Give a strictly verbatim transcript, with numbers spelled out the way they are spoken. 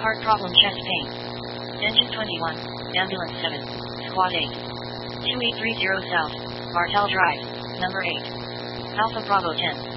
Heart problem, chest pain. Engine twenty-one, Ambulance seven, Squad eight. two eight three zero South, Martel Drive, number eight. Alpha Bravo ten.